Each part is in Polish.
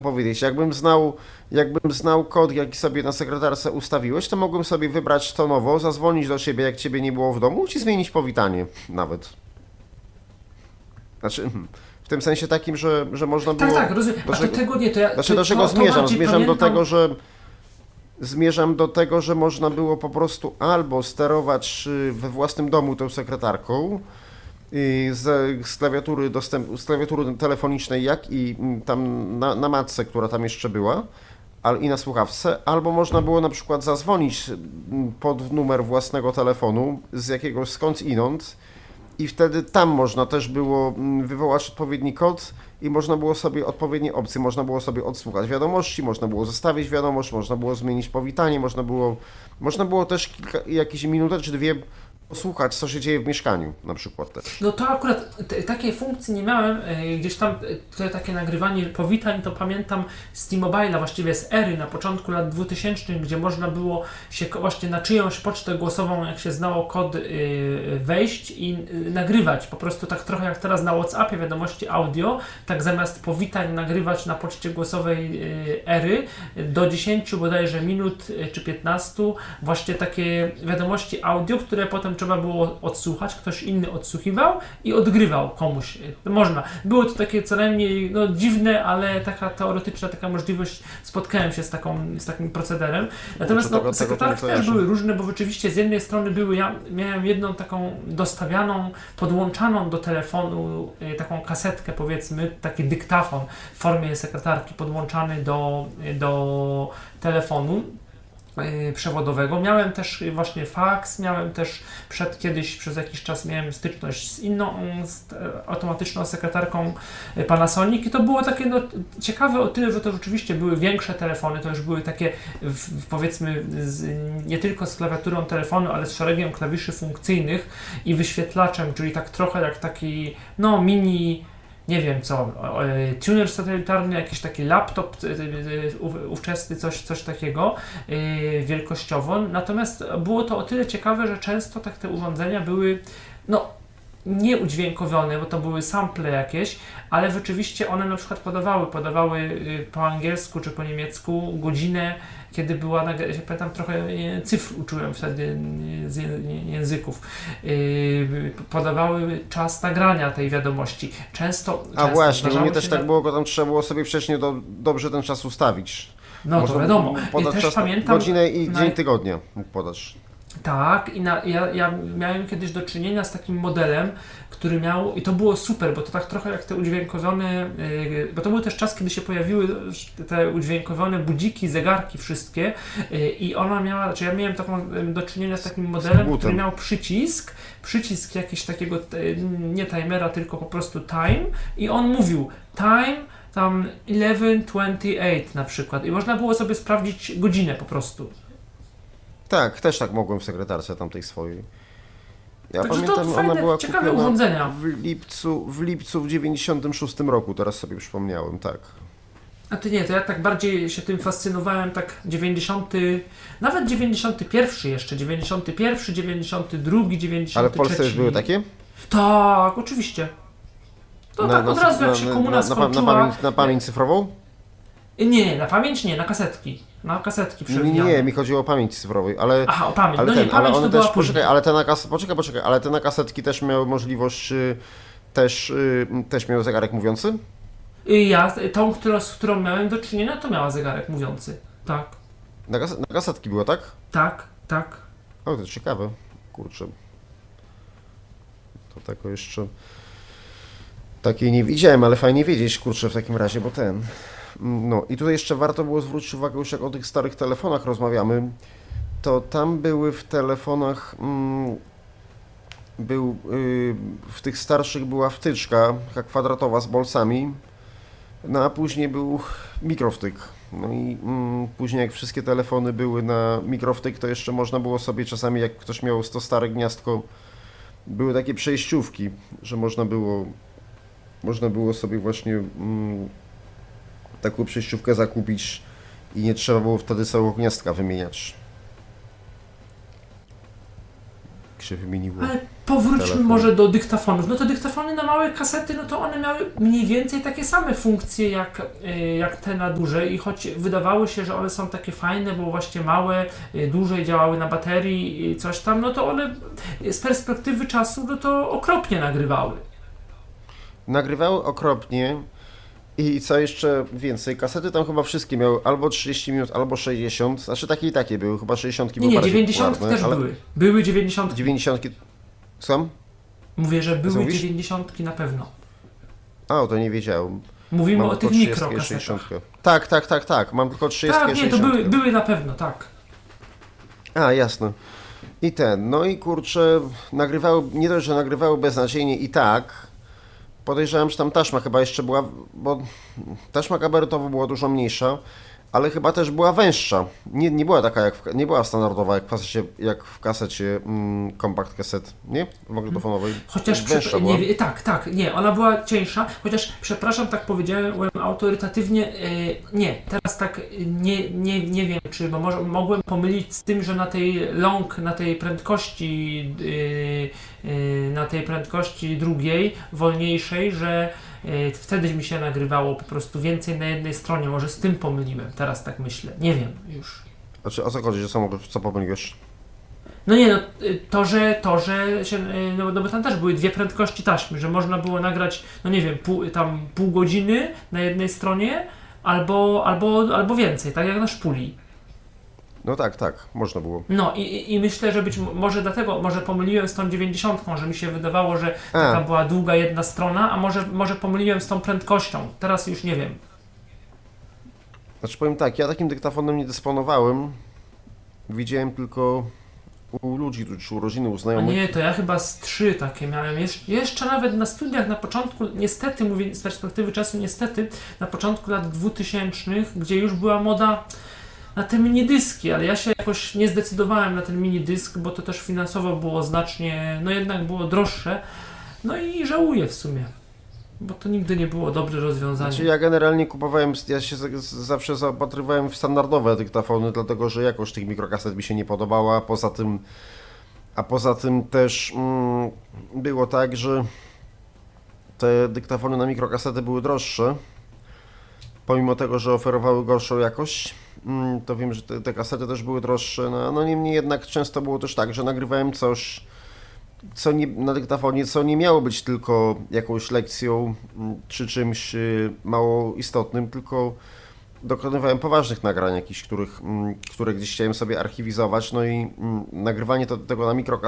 powiedzieć, jakbym znał kod, jaki sobie na sekretarce ustawiłeś, to mogłem sobie wybrać tonowo, zadzwonić do ciebie, jak ciebie nie było w domu, i zmienić powitanie nawet. Znaczy, w tym sensie takim, że można było... Tak, rozumiem. A do tego nie, to ja... Znaczy, do czego zmierzam? Zmierzam do tego, że można było po prostu albo sterować we własnym domu tą sekretarką, z klawiatury telefonicznej, jak i tam na matce, która tam jeszcze była, i na słuchawce, albo można było na przykład zadzwonić pod numer własnego telefonu z jakiegoś skądinąd i wtedy tam można też było wywołać odpowiedni kod i można było sobie odpowiednie opcje, można było sobie odsłuchać wiadomości, można było zostawić wiadomość, można było zmienić powitanie, można było też jakieś minutę czy dwie posłuchać, co się dzieje w mieszkaniu, na przykład też. No to akurat takiej funkcji nie miałem, gdzieś tam takie nagrywanie powitań, to pamiętam z T-Mobile'a, właściwie z ery na początku lat 2000, gdzie można było się właśnie na czyjąś pocztę głosową, jak się znało kod, wejść i nagrywać, po prostu tak trochę jak teraz na WhatsAppie wiadomości audio, tak zamiast powitań nagrywać na poczcie głosowej ery do 10 bodajże minut czy 15 właśnie takie wiadomości audio, które potem trzeba było odsłuchać, ktoś inny odsłuchiwał i odgrywał komuś. Można. Było to takie co najmniej dziwne, ale taka teoretyczna taka możliwość, spotkałem się z takim procederem. Natomiast sekretarki też były różne, bo rzeczywiście z jednej strony ja miałem jedną taką dostawianą, podłączaną do telefonu taką kasetkę, powiedzmy, taki dyktafon w formie sekretarki podłączany do telefonu przewodowego. Miałem też właśnie fax, miałem też kiedyś przez jakiś czas miałem styczność z inną automatyczną sekretarką Panasonic i to było takie ciekawe o tyle, że to rzeczywiście były większe telefony, to już były takie powiedzmy nie tylko z klawiaturą telefonu, ale z szeregiem klawiszy funkcyjnych i wyświetlaczem, czyli tak trochę jak taki mini, nie wiem co, tuner satelitarny, jakiś taki laptop ówczesny, coś takiego wielkościowo. Natomiast było to o tyle ciekawe, że często tak te urządzenia były nie udźwiękowione, bo to były sample jakieś, ale rzeczywiście one na przykład podawały po angielsku czy po niemiecku godzinę, kiedy była, ja pamiętam trochę cyfr uczyłem wtedy z języków, podawały czas nagrania tej wiadomości. Często właśnie, u mnie też tak było, tam trzeba było sobie wcześniej dobrze ten czas ustawić. No to wiadomo. Podać też czas, pamiętam, godzinę i dzień tygodnia mógł podać. Tak, ja miałem kiedyś do czynienia z takim modelem, który miał, i to było super, bo to tak trochę jak te udźwiękowione, bo to był też czas, kiedy się pojawiły te udźwiękowione budziki, zegarki wszystkie i ona miała, znaczy ja miałem taką do czynienia z takim modelem, który miał przycisk jakiś takiego, nie timera, tylko po prostu time i on mówił time, tam 11:28 na przykład i można było sobie sprawdzić godzinę po prostu. Tak, też tak mogłem w sekretarce tamtej swojej. Ja Także pamiętam, to fajne, ona była ciekawe kupiona urządzenia. w lipcu w 96 roku, teraz sobie przypomniałem, tak. A ty nie, to ja tak bardziej się tym fascynowałem, tak 90, nawet 91 jeszcze, 91, 92, 93. Ale w Polsce już były takie? Tak, oczywiście. To tak od razu jak się komuna skończyła. Na pamięć cyfrową? Nie, na pamięć nie, na kasetki. Na kasetki przewijane. Nie, mi chodziło o pamięć cyfrowej, ale... Aha, o pamięć, ale pamięć ale one to była też, później. poczekaj, ale te na kasetki też miały możliwość, też miały zegarek mówiący? Ja, tą, z którą miałem do czynienia, to miała zegarek mówiący. Tak. Na kasetki było, tak? Tak. O, to ciekawe, kurczę. To tego jeszcze... Takiej nie widziałem, ale fajnie wiedzieć, kurczę, w takim razie, bo No i tutaj jeszcze warto było zwrócić uwagę, już jak o tych starych telefonach rozmawiamy, to tam były w telefonach, w tych starszych była wtyczka, taka kwadratowa z bolcami, a później był mikrowtyk. No i później jak wszystkie telefony były na mikrowtyk, to jeszcze można było sobie czasami, jak ktoś miał to stare gniazdko, były takie przejściówki, że można było sobie właśnie taką przejściówkę zakupić i nie trzeba było wtedy całego gniazdka wymieniać. Jak się wymieniło. Ale Powróćmy telefon. może do dyktafonów. No to dyktafony na małe kasety, no to one miały mniej więcej takie same funkcje jak te na duże i choć wydawało się, że one są takie fajne, bo właśnie małe, dłużej działały na baterii i coś tam, no to one z perspektywy czasu, no to okropnie nagrywały. Nagrywały okropnie i co jeszcze więcej, kasety tam chyba wszystkie miały albo 30 minut, albo 60, znaczy takie i takie były, chyba 60 były Nie, bardziej 90 popularne, też ale były. Były 90. 90 są? Mówię, że były mówisz? 90 na pewno. A, to nie wiedziałem. Mówimy Mam o tych tylko 30 i mikrokasetach. 60. Tak, mam tylko 30 Tak, i nie, to 60. były na pewno, tak. A, jasne. No i kurczę, nagrywały, nie dość, że nagrywały beznadziejnie i tak, podejrzewam, że tam taśma chyba jeszcze była, bo taśma kabaretowa była dużo mniejsza, ale chyba też była węższa. Nie była taka nie była standardowa jak w kasecie compact cassette, nie? Magnetofonowej. Chociaż Węższa była. tak, nie, ona była cieńsza, chociaż przepraszam, tak powiedziałem autorytatywnie, nie, teraz tak nie wiem, czy bo może mogłem pomylić z tym, że na tej prędkości drugiej, wolniejszej, że wtedy mi się nagrywało po prostu więcej na jednej stronie, może z tym pomyliłem, teraz tak myślę, nie wiem już. Znaczy, o co chodzi, że co pomyliłeś? No nie, no to, że się, no bo tam też były dwie prędkości taśmy, że można było nagrać, no nie wiem, pół godziny na jednej stronie, albo więcej, tak jak na szpuli. No tak, można było. No i myślę, że może dlatego, może pomyliłem z tą 90, że mi się wydawało, że taka była długa jedna strona, a może pomyliłem z tą prędkością, teraz już nie wiem. Znaczy powiem tak, ja takim dyktafonem nie dysponowałem, widziałem tylko u ludzi, czy u rodziny, u A znajomych. nie, to ja chyba z 3 takie miałem. Jeszcze nawet na studiach na początku, niestety, mówię z perspektywy czasu, niestety, na początku lat 2000, gdzie już była moda na te minidyski, ale ja się jakoś nie zdecydowałem na ten minidysk, bo to też finansowo było znacznie, no jednak było droższe. No i żałuję w sumie, bo to nigdy nie było dobre rozwiązanie. Znaczy ja generalnie ja się zawsze zaopatrywałem w standardowe dyktafony, dlatego że jakość tych mikrokaset mi się nie podobała, a poza tym też było tak, że te dyktafony na mikrokasety były droższe, pomimo tego, że oferowały gorszą jakość. To wiem, że te kasety też były droższe, no niemniej jednak często było też tak, że nagrywałem coś na dyktafonie, co nie miało być tylko jakąś lekcją czy czymś mało istotnym, tylko dokonywałem poważnych nagrań jakichś, które gdzieś chciałem sobie archiwizować, no i nagrywanie tego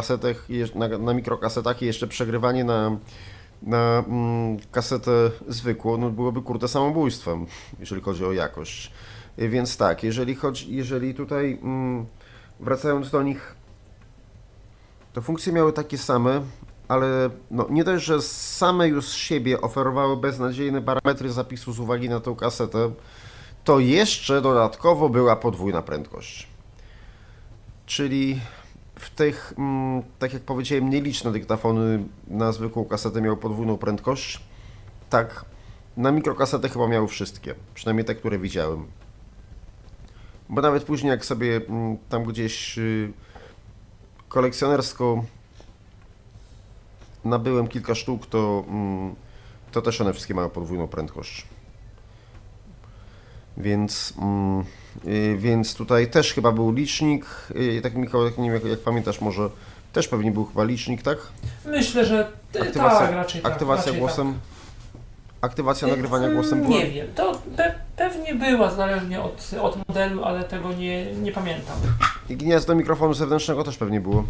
na mikrokasetach i jeszcze przegrywanie na kasetę zwykłą, no byłoby kurde samobójstwem, jeżeli chodzi o jakość. Więc tak, jeżeli tutaj wracając do nich, to funkcje miały takie same, ale no, nie dość, że same już z siebie oferowały beznadziejne parametry zapisu z uwagi na tą kasetę, to jeszcze dodatkowo była podwójna prędkość. Czyli w tych, tak jak powiedziałem, nieliczne dyktafony na zwykłą kasetę miały podwójną prędkość. Tak, na mikrokasetę chyba miały wszystkie, przynajmniej te, które widziałem. Bo nawet później jak sobie tam gdzieś kolekcjonersko nabyłem kilka sztuk, to też one wszystkie mają podwójną prędkość. Więc tutaj też chyba był licznik, tak Michał, nie wiem jak pamiętasz, może też pewnie był chyba licznik, tak? Myślę, że tak, raczej tak. Aktywacja raczej głosem? Tak. Aktywacja nagrywania głosem była? Nie wiem, to pewnie była, zależnie od modelu, ale tego nie pamiętam. I gniazdo mikrofonu zewnętrznego też pewnie było.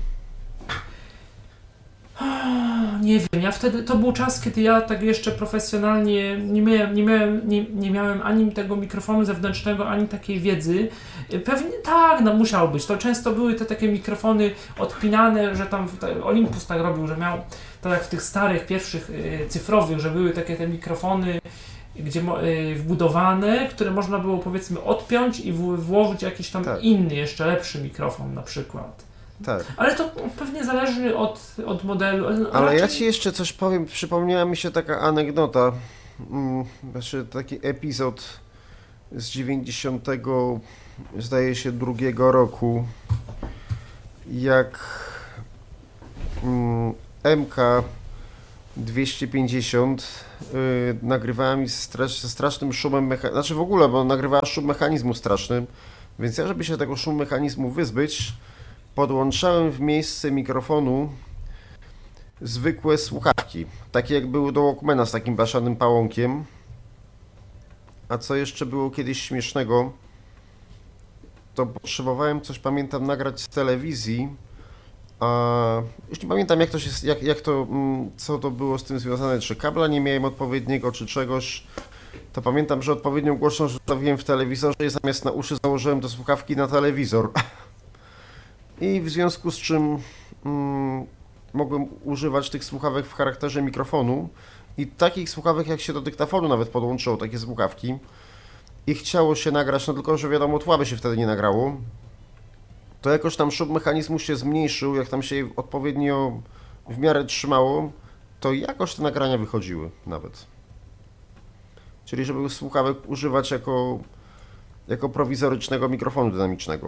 Nie wiem, ja wtedy, to był czas, kiedy ja tak jeszcze profesjonalnie nie miałem ani tego mikrofonu zewnętrznego, ani takiej wiedzy. Pewnie tak, no musiał być. To często były te takie mikrofony odpinane, że tam Olympus tak robił, że miał, tak jak w tych starych, pierwszych cyfrowych, że były takie te mikrofony wbudowane, które można było powiedzmy odpiąć i włożyć jakiś tam inny, jeszcze lepszy mikrofon na przykład. Tak. Ale to pewnie zależy od modelu. Ale raczej... ja Ci jeszcze coś powiem, przypomniała mi się taka anegdota, znaczy taki epizod z 90, zdaje się, drugiego roku, jak MK250 nagrywałem ze strasznym szumem znaczy w ogóle, bo nagrywała szum mechanizmu strasznym, więc ja, żeby się tego szumu mechanizmu wyzbyć, podłączałem w miejsce mikrofonu zwykłe słuchawki, takie jak były do Walkmana z takim blaszanym pałąkiem. A co jeszcze było kiedyś śmiesznego, to potrzebowałem coś, pamiętam, nagrać z telewizji, a już nie pamiętam jak to się, co to było z tym związane, czy kabla nie miałem odpowiedniego, czy czegoś. To pamiętam, że odpowiednią głośność ustawiłem w telewizorze i zamiast na uszy założyłem te słuchawki na telewizor. I w związku z czym mogłem używać tych słuchawek w charakterze mikrofonu i takich słuchawek jak się do dyktafonu nawet podłączyło, takie słuchawki i chciało się nagrać, no tylko że wiadomo, tła by się wtedy nie nagrało, to jakoś tam szum mechanizmu się zmniejszył, jak tam się odpowiednio w miarę trzymało, to jakoś te nagrania wychodziły nawet. Czyli żeby słuchawek używać jako prowizorycznego mikrofonu dynamicznego.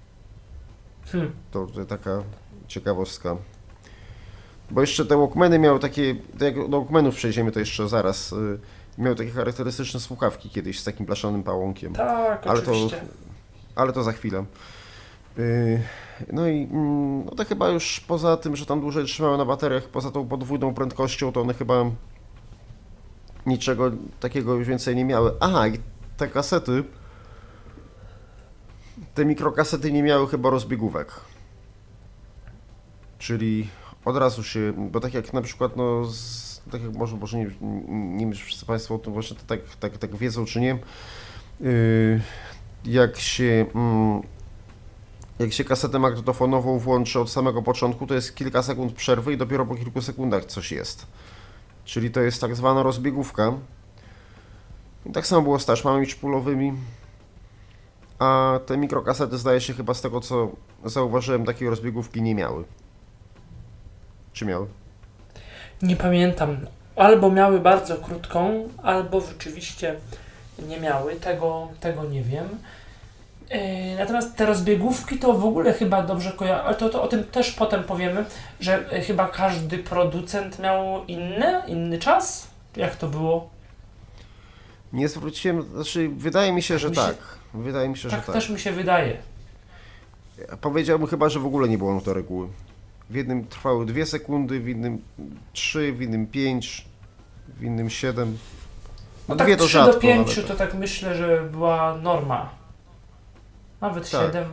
To taka ciekawostka. Bo jeszcze te Walkmany miały takie, jak do Walkmanów przejdziemy to jeszcze zaraz, miały takie charakterystyczne słuchawki kiedyś z takim blaszanym pałąkiem. Tak, oczywiście. Ale to za chwilę. No i no to chyba już poza tym, że tam dłużej trzymały na bateriach, poza tą podwójną prędkością, to one chyba niczego takiego już więcej nie miały. Aha, i te kasety, te mikrokasety nie miały chyba rozbiegówek. Czyli od razu się, bo tak jak na przykład, no, tak jak może nie wiem, czy wszyscy Państwo o tym właśnie tak wiedzą, czy nie, jak się kasetę magnetofonową włączy od samego początku, to jest kilka sekund przerwy i dopiero po kilku sekundach coś jest. Czyli to jest tak zwana rozbiegówka. I tak samo było z taśmami szpulowymi, a te mikrokasety, zdaje się, chyba z tego co zauważyłem, takiej rozbiegówki nie miały. Czy miały? Nie pamiętam. Albo miały bardzo krótką, albo rzeczywiście nie miały. Tego nie wiem. Natomiast te rozbiegówki to w ogóle chyba dobrze kojarzę, ale to o tym też potem powiemy, że chyba każdy producent miał inny czas? Jak to było? Nie zwróciłem, znaczy wydaje mi się, że tak. Wydaje mi się, że tak. Tak też mi się wydaje. Ja powiedziałbym chyba, że w ogóle nie było na to reguły. W jednym trwały 2 sekundy, w innym 3, w innym 5, w innym 7. No tak 3 rzadko, do 5 nawet. to tak myślę, że była norma. Nawet tak. 7.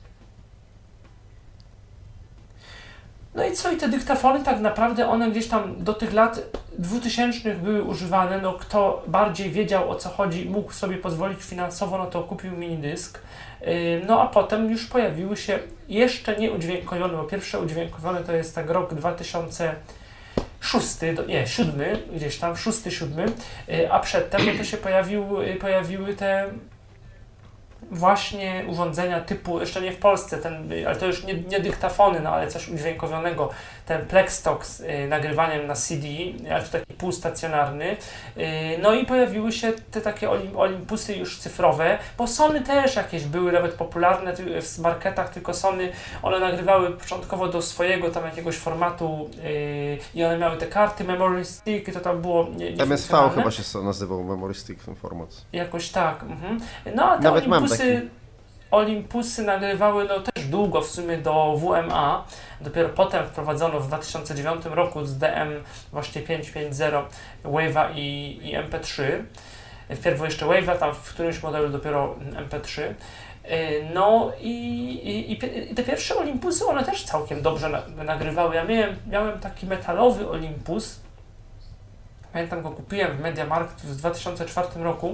No i co? I te dyktafony tak naprawdę one gdzieś tam do tych lat 2000 były używane. No kto bardziej wiedział o co chodzi, mógł sobie pozwolić finansowo, no to kupił minidysk. No a potem już pojawiły się jeszcze nie udźwiękowione, bo pierwsze udźwiękowione to jest tak rok 2006, 7, gdzieś tam, 6-7, a przedtem no to się pojawiły te właśnie urządzenia typu, jeszcze nie w Polsce, ale to już nie dyktafony, no ale coś udźwiękowionego, ten Plextalk z nagrywaniem na CD, ale to taki półstacjonarny. No i pojawiły się te takie Olympusy już cyfrowe, bo Sony też jakieś były nawet popularne w marketach, tylko Sony, one nagrywały początkowo do swojego tam jakiegoś formatu i one miały te karty Memory Stick i to tam było MSV chyba się nazywał Memory Stick ten format. Jakoś tak. No a te nawet Olympusy nagrywały no też długo w sumie do WMA. Dopiero potem wprowadzono w 2009 roku z DM właśnie 5.5.0 Wave'a i MP3. Wpierw jeszcze Wave'a, tam w którymś modelu dopiero MP3. No i te pierwsze Olympusy, one też całkiem dobrze nagrywały. Ja miałem taki metalowy Olympus. Pamiętam, go kupiłem w MediaMarkt w 2004 roku.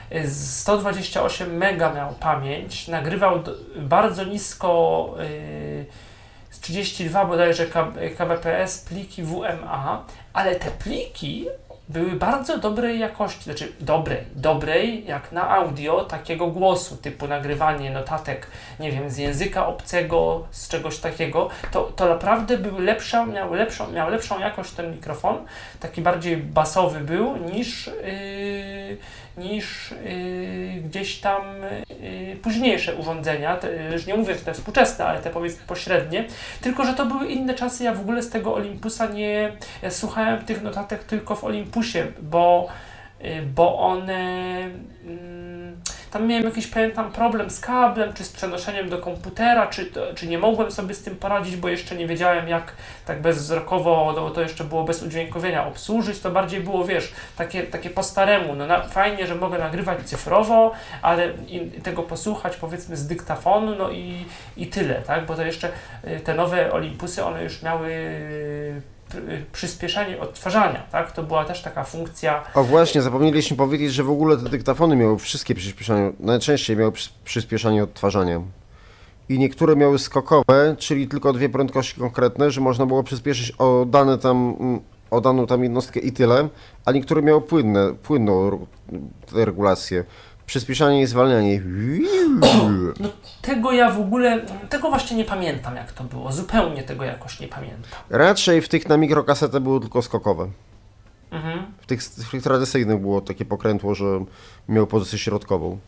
128 mega miał pamięć, nagrywał bardzo nisko, z 32 bodajże kbps pliki WMA, ale te pliki były bardzo dobrej jakości, znaczy dobrej jak na audio takiego głosu, typu nagrywanie notatek, nie wiem, z języka obcego, z czegoś takiego, to naprawdę były miał lepszą jakość ten mikrofon, taki bardziej basowy był niż gdzieś tam późniejsze urządzenia, już nie mówię, że te współczesne, ale te powiedzmy pośrednie, tylko że to były inne czasy. Ja w ogóle z tego Olympusa ja słuchałem tych notatek tylko w Olympusie, bo one tam miałem jakiś, pamiętam, problem z kablem, czy z przenoszeniem do komputera, czy nie mogłem sobie z tym poradzić, bo jeszcze nie wiedziałem, jak tak bezwzrokowo, no bo to jeszcze było bez udźwiękowienia, obsłużyć. To bardziej było, wiesz, takie po staremu. No fajnie, że mogę nagrywać cyfrowo, ale tego posłuchać, powiedzmy, z dyktafonu, no i tyle, tak? Bo to jeszcze te nowe Olympusy, one już miały przyspieszenie odtwarzania, tak? To była też taka funkcja. O właśnie, zapomnieliśmy powiedzieć, że w ogóle te dyktafony miały wszystkie przyspieszanie, najczęściej miały przyspieszanie odtwarzania. I niektóre miały skokowe, czyli tylko dwie prędkości konkretne, że można było przyspieszyć o daną tam jednostkę i tyle, a niektóre miały płynną regulację. Przyspieszanie i zwalnianie. No tego właśnie nie pamiętam, jak to było. Zupełnie tego jakoś nie pamiętam. Raczej w tych na mikrokasetę były tylko skokowe. Mhm. W tych tradycyjnych było takie pokrętło, że miał pozycję środkową.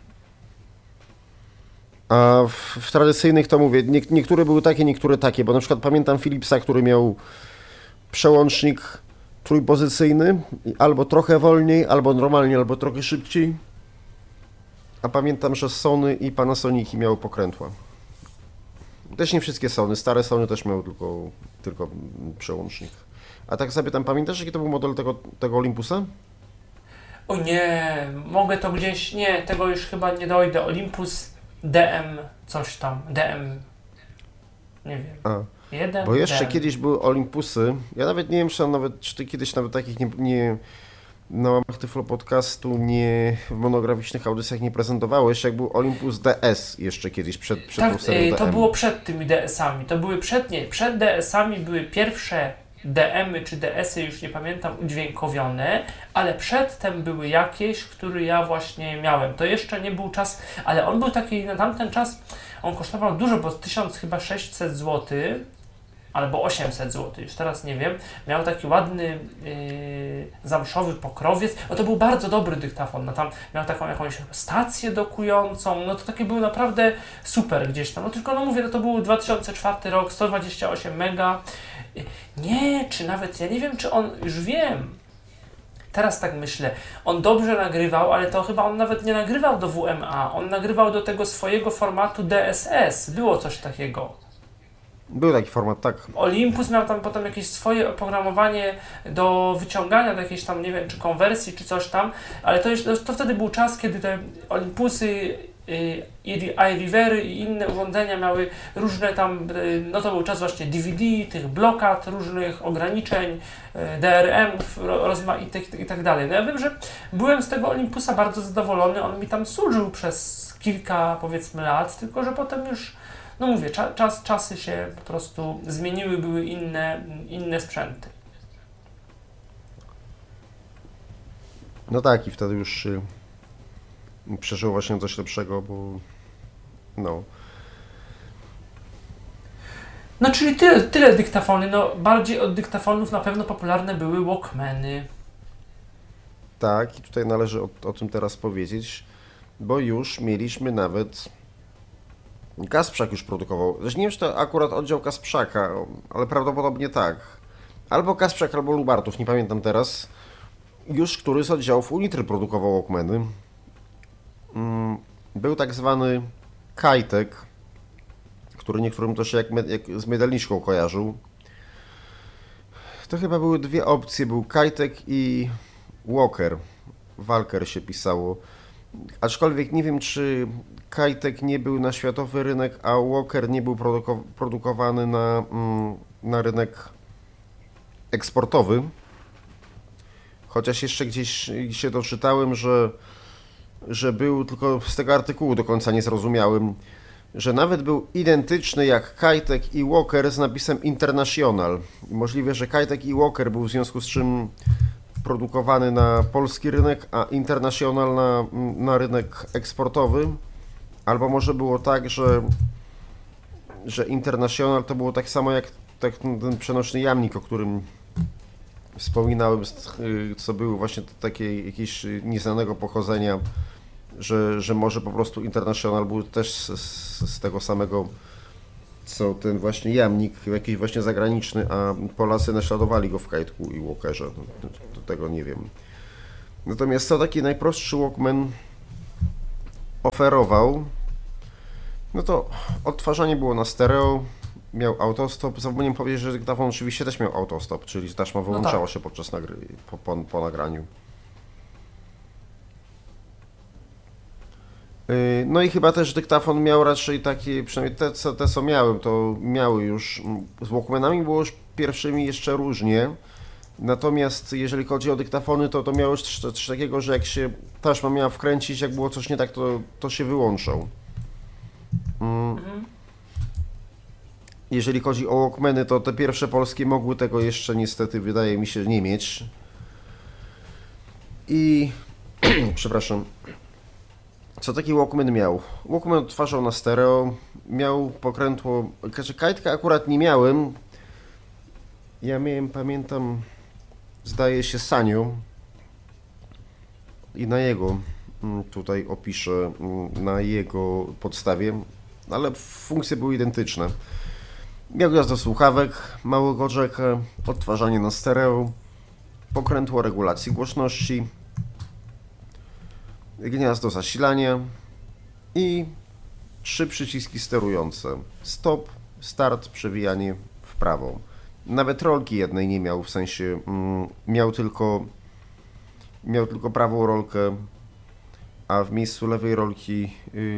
A w tradycyjnych to mówię, niektóre były takie, niektóre takie, bo na przykład pamiętam Philipsa, który miał przełącznik trójpozycyjny, albo trochę wolniej, albo normalnie, albo trochę szybciej. A pamiętam, że Sony i Panasoniki miały pokrętła. Też nie wszystkie Sony, stare Sony też miały tylko przełącznik. A tak sobie tam pamiętasz, jaki to był model tego Olympusa? O nie, mogę to gdzieś, nie, tego już chyba nie dojdę. Olympus DM coś tam, DM, nie wiem. Jeden, bo jeszcze DM. kiedyś były Olympusy, ja nawet nie wiem, czy ty kiedyś nawet takich nie na łamach Tyflo Podcastu, w monograficznych audycjach nie prezentowałeś, jak był Olympus DS jeszcze kiedyś przed tak, tą serią DM. To było przed tymi DS-ami, to były przed DS-ami były pierwsze DM-y czy DS-y, już nie pamiętam, udźwiękowione, ale przedtem były jakieś, które ja właśnie miałem. To jeszcze nie był czas, ale on był taki, na tamten czas, on kosztował dużo, bo 1600 zł, albo 800 zł, już teraz nie wiem. Miał taki ładny zamszowy pokrowiec. No to był bardzo dobry dyktafon. No tam miał taką jakąś stację dokującą. No to takie był naprawdę super gdzieś tam. No tylko no mówię, no to był 2004 rok, 128 mega. Nie, czy nawet, ja nie wiem, czy on, już wiem. Teraz tak myślę, on dobrze nagrywał, ale to chyba on nawet nie nagrywał do WMA. On nagrywał do tego swojego formatu DSS. Było coś takiego. Był taki format, tak. Olympus miał tam potem jakieś swoje oprogramowanie do wyciągania do jakiejś tam, nie wiem, czy konwersji, czy coś tam, ale to wtedy był czas, kiedy te Olympusy, iRivery i inne urządzenia miały różne tam, no to był czas właśnie DVD, tych blokad, różnych ograniczeń, DRM-ów rozmaitych i tak dalej. No ja wiem, że byłem z tego Olympusa bardzo zadowolony, on mi tam służył przez kilka, powiedzmy, lat, tylko że potem już, no mówię, czasy się po prostu zmieniły, były inne sprzęty. No tak, i wtedy już przeżyło właśnie coś lepszego, bo no. No czyli tyle dyktafony, no bardziej od dyktafonów na pewno popularne były Walkmany. Tak, i tutaj należy o tym teraz powiedzieć, bo już mieliśmy nawet Kasprzak już produkował. Zresztą nie wiem, czy to akurat oddział Kasprzaka, ale prawdopodobnie tak. Albo Kasprzak, albo Lubartów, nie pamiętam teraz. Już któryś z oddziałów Unitry produkował Walkmany. Był tak zwany Kajtek, który niektórym też jak z Medalniczką kojarzył. To chyba były dwie opcje, był Kajtek i Walker. Walker się pisało. Aczkolwiek nie wiem, czy Kajtek nie był na światowy rynek, a Walker nie był produkowany na rynek eksportowy. Chociaż jeszcze gdzieś się doczytałem, że był, tylko z tego artykułu do końca nie zrozumiałem, że nawet był identyczny jak Kajtek i Walker z napisem International. Możliwe, że Kajtek i Walker był w związku z czym produkowany na polski rynek, a International na rynek eksportowy. Albo może było tak, że International to było tak samo jak ten przenośny jamnik, o którym wspominałem, co były właśnie takie jakieś nieznanego pochodzenia że może po prostu International był też z tego samego, co ten właśnie jamnik, jakiś właśnie zagraniczny, a Polacy naśladowali go w Kajtku i Walkerze. Do tego nie wiem. Natomiast co taki najprostszy Walkman oferował, no to odtwarzanie było na stereo, miał autostop. Zapomniałem powiedzieć, że dyktafon oczywiście też miał autostop, czyli taśma wyłączała się podczas po nagraniu. No i chyba też dyktafon miał raczej takie, przynajmniej te co miałem, to miały już, z Walkmanami było już pierwszymi jeszcze różnie. Natomiast jeżeli chodzi o dyktafony, to miało już coś takiego, że jak się taśma miała wkręcić, jak było coś nie tak, to się wyłączał. Jeżeli chodzi o Walkmany, to te pierwsze polskie mogły tego jeszcze niestety, wydaje mi się, nie mieć. I przepraszam. Co taki Walkman miał? Walkman odtwarzał na stereo, miał pokrętło, Kajtka akurat nie miałem. Ja miałem, pamiętam, zdaje się Sanyo i na jego, tutaj opiszę, na jego podstawie, ale funkcje były identyczne. Miał gniazdo słuchawek, małego jacka, odtwarzanie na stereo, pokrętło regulacji głośności, gniazdo zasilania i 3 przyciski sterujące. Stop, start, przewijanie w prawo. Nawet rolki jednej nie miał, w sensie miał tylko prawą rolkę, a w miejscu lewej rolki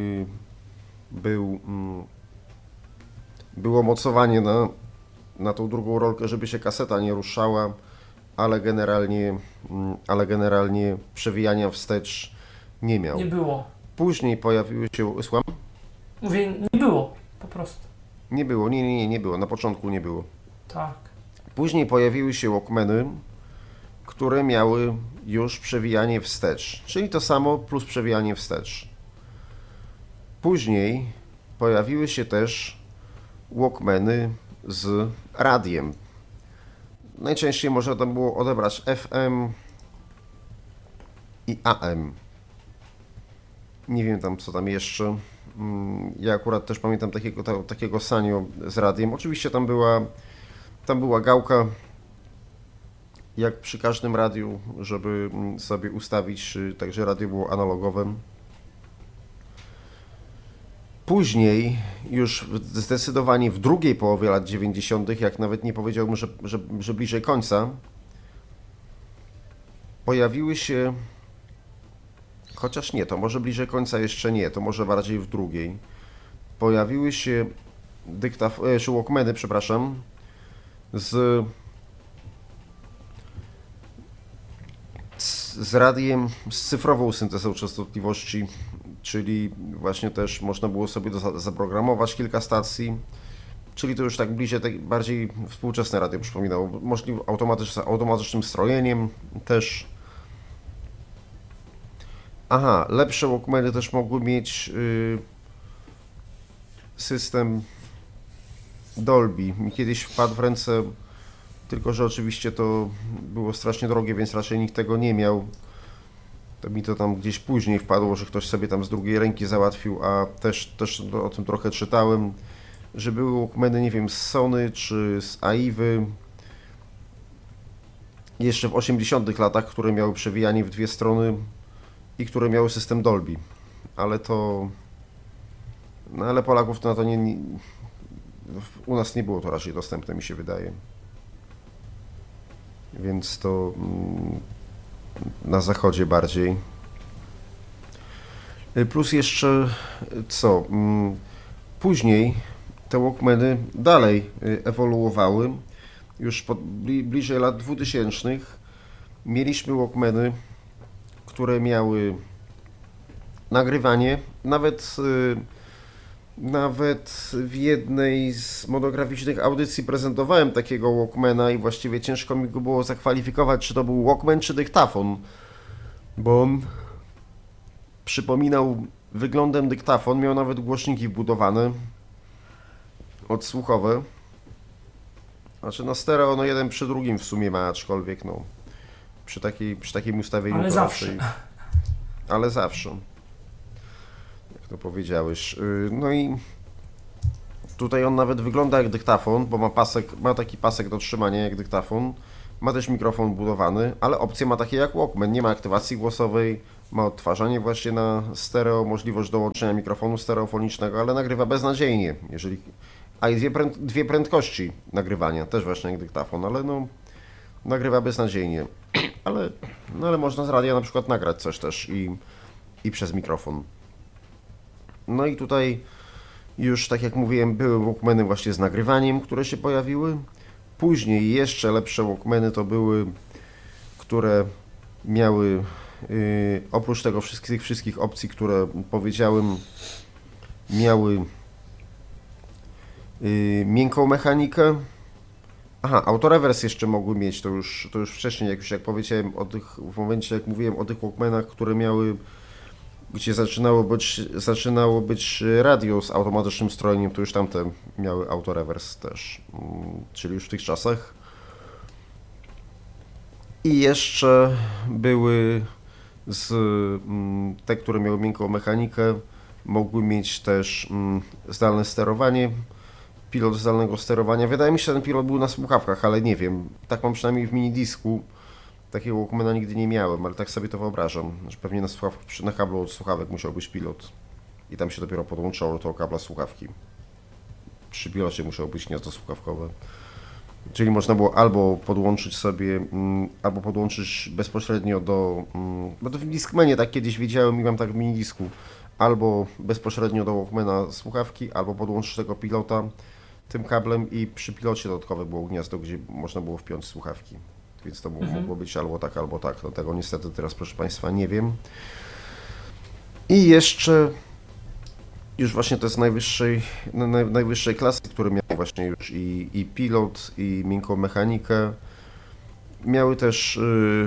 było mocowanie na tą drugą rolkę, żeby się kaseta nie ruszała, ale generalnie przewijania wstecz nie miał. Nie było. Później pojawiły się... Słucham? Mówię, nie było, po prostu. Nie było, nie było. Na początku nie było. Tak. Później pojawiły się Walkmany, które miały już przewijanie wstecz, czyli to samo plus przewijanie wstecz. Później pojawiły się też Walkmany z radiem. Najczęściej można tam było odebrać FM i AM. Nie wiem tam co tam jeszcze. Ja akurat też pamiętam takiego Sanyo z radiem. Oczywiście tam była gałka, jak przy każdym radiu, żeby sobie ustawić, także radio było analogowe. Później, już zdecydowanie w drugiej połowie lat 90., jak nawet nie powiedziałbym, że bliżej końca, pojawiły się, chociaż nie, to może bliżej końca jeszcze nie, to może bardziej w drugiej, pojawiły się Walkmany, przepraszam, z radiem, z cyfrową syntezą częstotliwości, czyli właśnie też można było sobie zaprogramować kilka stacji, czyli to już tak bliżej, tak bardziej współczesne radio przypominało, możliwe automatycznym strojeniem też. Aha, lepsze Walkmany też mogły mieć system Dolby. Mi kiedyś wpadł w ręce, tylko że oczywiście to było strasznie drogie, więc raczej nikt tego nie miał. To mi to tam gdzieś później wpadło, że ktoś sobie tam z drugiej ręki załatwił, a też o tym trochę czytałem, że były Walkmany, nie wiem, z Sony czy z Aivy, jeszcze w 80-tych latach, które miały przewijanie w dwie strony i które miały system Dolby, ale to... No ale Polaków to na to nie... U nas nie było to raczej dostępne, mi się wydaje. Więc to na zachodzie bardziej. Plus jeszcze co? Później te Walkmany dalej ewoluowały. Już bliżej lat 2000 mieliśmy Walkmany, które miały nagrywanie. Nawet w jednej z monograficznych audycji prezentowałem takiego Walkmana i właściwie ciężko mi go było zakwalifikować, czy to był Walkman, czy dyktafon, bo on przypominał wyglądem dyktafon, miał nawet głośniki wbudowane, odsłuchowe. Znaczy na stereo, no jeden przy drugim w sumie ma, aczkolwiek no przy takim ustawieniu ale to zawsze. raczej, ale zawsze. to powiedziałeś. No i tutaj on nawet wygląda jak dyktafon, bo ma taki pasek do trzymania jak dyktafon. Ma też mikrofon wbudowany, ale opcje ma takie jak Walkman. Nie ma aktywacji głosowej, ma odtwarzanie właśnie na stereo, możliwość dołączenia mikrofonu stereofonicznego, ale nagrywa beznadziejnie. A i dwie prędkości nagrywania, też właśnie jak dyktafon, ale no nagrywa beznadziejnie. Ale można z radia na przykład nagrać coś też i przez mikrofon. No i tutaj już, tak jak mówiłem, były Walkmany właśnie z nagrywaniem, które się pojawiły. Później jeszcze lepsze Walkmany to były, które miały oprócz tego wszystkich opcji, które powiedziałem, miały miękką mechanikę. Aha, autorewers jeszcze mogły mieć, to już wcześniej, jak powiedziałem w momencie, jak mówiłem o tych Walkmanach, które miały, gdzie zaczynało być radio z automatycznym strojeniem, to już tamte miały autorewers też, czyli już w tych czasach. I jeszcze były te, które miały miękką mechanikę, mogły mieć też zdalne sterowanie, pilot zdalnego sterowania. Wydaje mi się, że ten pilot był na słuchawkach, ale nie wiem. Tak mam przynajmniej w minidisku. Takiego Walkmana nigdy nie miałem, ale tak sobie to wyobrażam, że pewnie na kablu od słuchawek musiał być pilot i tam się dopiero podłączało do tego kabla słuchawki. Przy pilocie musiało być gniazdo słuchawkowe. Czyli można było albo podłączyć bezpośrednio bo to w Discmanie tak kiedyś widziałem i mam tak w minidisku, albo bezpośrednio do Walkmana słuchawki, albo podłączyć tego pilota tym kablem i przy pilocie dodatkowe było gniazdo, gdzie można było wpiąć słuchawki. Więc to mogło być albo tak, albo tak. Do tego niestety teraz, proszę Państwa, nie wiem. I jeszcze już właśnie to jest najwyższej klasy, który miał właśnie już i pilot, i miękką mechanikę. Miały też